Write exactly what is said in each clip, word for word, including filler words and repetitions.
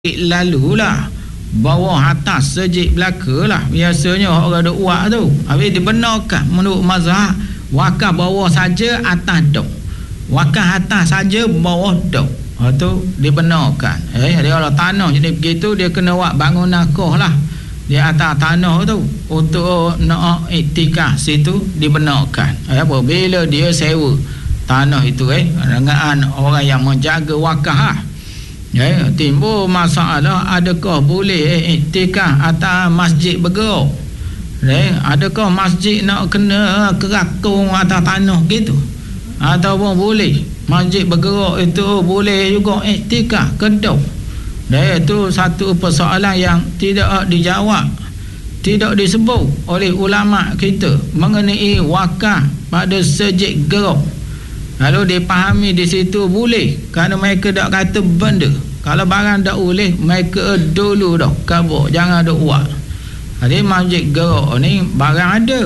lalulah bawah atas sejik belaka lah biasanya orang duk buat tu. Habis dibenarkan menurut mazhab wakaf bawah saja atas dok, wakaf atas saja bawah dok. Ha tu dibenarkan. Eh dia kalau tanah jadi begitu dia kena buat bangunan koh lah di atas tanah tu untuk nak iktikaf situ dibenarkan. Eh apabila dia sewa tanah itu eh dengan orang yang menjaga wakaf lah. Ya, timbul masalah adakah boleh iktikaf atas masjid bergerak? Ya, adakah masjid nak kena kerakung atas tanah gitu? Ataupun boleh masjid bergerak itu boleh juga iktikaf kedok? Ya, itu satu persoalan yang tidak dijawab, tidak disebut oleh ulama kita mengenai wakaf pada sejik gerak. Lalu dipahami di situ boleh kerana mereka dak kata benda. Kalau barang dak boleh mereka dulu dah kabur, jangan dak buat. Jadi masjid gerak ni barang ada.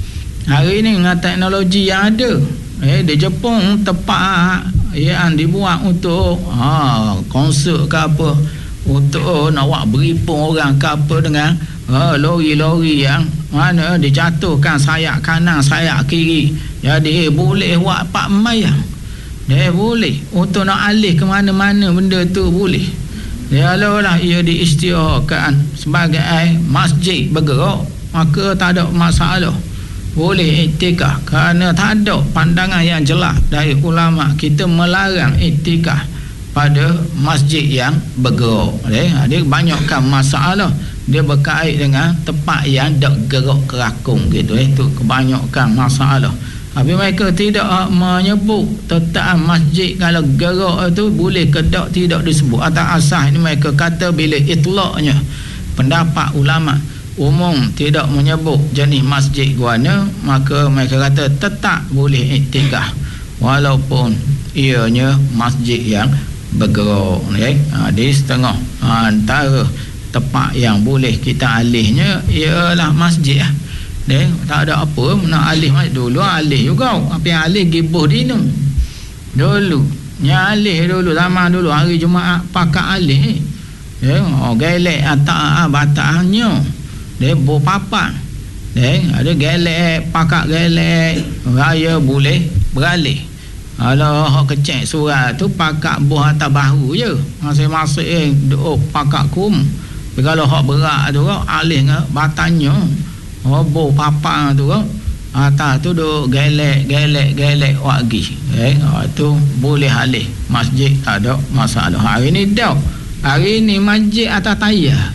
Hari ni dengan teknologi yang ada, eh di Jepun tempat yang dibuat untuk ha konsert ke apa, untuk nak buat beripun orang ke apa dengan ha, lori-lori yang mana dijatuhkan sayap kanan sayap kiri. Jadi boleh buat pak mayang. Dia boleh untuk nak alih ke mana-mana benda tu boleh. Ya lah ia diisytiharkan sebagai masjid bergerak, maka tak ada masalah. Boleh iktikaf kerana tak ada pandangan yang jelas dari ulama kita melarang iktikaf pada masjid yang bergerak. Dia, dia banyakkan masalah dia berkait dengan tempat yang dak gerak kerakung gitu. Itu kebanyakan masalah. Tapi mereka tidak menyebut tentang masjid kalau gerak itu boleh ke tak, tidak disebut. Atas asas ini mereka kata bila itlaqnya pendapat ulama umum tidak menyebut jenis masjid guana, maka mereka kata tetap boleh iktikaf walaupun ianya masjid yang bergerak. Ya? Ha, di setengah ha, antara tempat yang boleh kita alihnya ialah masjid lah. Deh, tak ada apa nak alih masjid dulu alih juga. Apa yang alih gibuh dinu dulu yang alih dulu zaman dulu hari Jumaat pakat alih ya, oh gelek atas batasnya dia bo papak deh, ada gelek pakat gelek raya boleh beralih. Kalau hak kecek surat tu pakat buah atas bahu je masing-masing duk pakat kum. Tapi kalau hak berat tu alih dengan batanya oh bo papa tu kan atas tu duk gelek gelek gelek wagi eh oh, tu boleh alih masjid tak ada masalah. Hari ni dah hari ni masjid atas tayar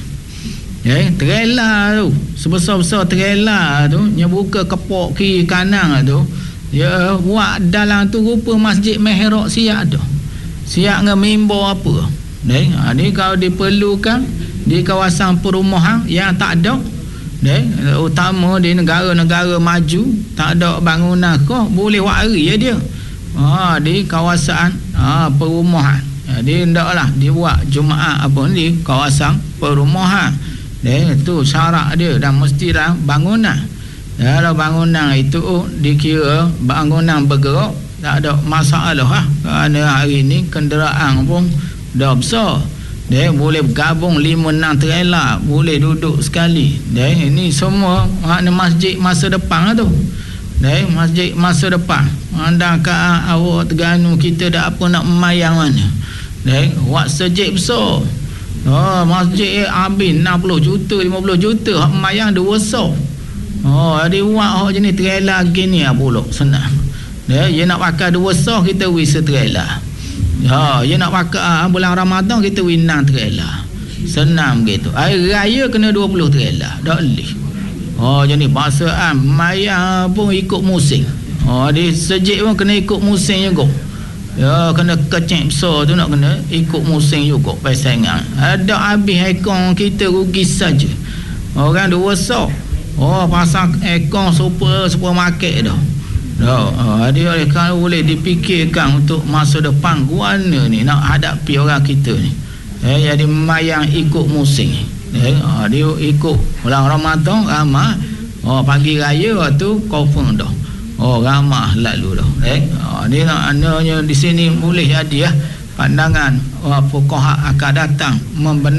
eh trailer tu sebesar-besar trailer tu yang buka kepok kiri kanan tu ya buat dalam tu rupa masjid mihrab siap dah siap dengan mimbar apa eh ha, ni kalau diperlukan di kawasan perumahan yang tak ada deh, utama di negara-negara maju tak ada bangunan kau boleh wari ya dia ha, di kawasan ha, perumahan. Jadi hendaklah dibuat Jumaat apa ni kawasan perumahan. Deh, itu syarat dia dan mestilah bangunan. Kalau bangunan itu dikira bangunan bergerak tak ada masalah lah. Kerana hari ni kenderaan pun dah besar. Dia boleh bergabung lima enam trailer, boleh duduk sekali. Dia ini semua makna masjid masa depan tu. Dia masjid masa depan. Anda ka awak Terengganu kita dak apa nak memayang mana. Dia buat sejik besar. Oh, masjid habis enam puluh juta, lima puluh juta, hak memayang dua besar. Oh, dia buat hak jenis trailer gini ah pula senang. Dia dia nak pakai dua besar kita wis trailer. Ha, dia nak pakai uh, bulan Ramadan kita winang trailer. Senang gitu. Air raya kena dua puluh trailer. Tak boleh. Oh, jadi bahasa am maya pun ikut musim. Oh, di sejik pun kena ikut musim juga. Ya, kena kecek besar tu nak kena ikut musim juga pasangan. Ada habis ekor kita rugi saja. Orang dua besar. Oh, pasang ekor super supermarket dah. Oh, dia oleh kalau boleh dipikirkan untuk masa depan guana ni nak hadapi orang kita ni. Eh, jadi mayang ikut musim. Eh, dia ikut bulan Ramadan ramah. Oh, pagi raya tu confirm dah. Oh, ramah lalu dah. Eh, dia nak ananya di sini boleh jadi ya pandangan oh, fuqaha akan datang membenar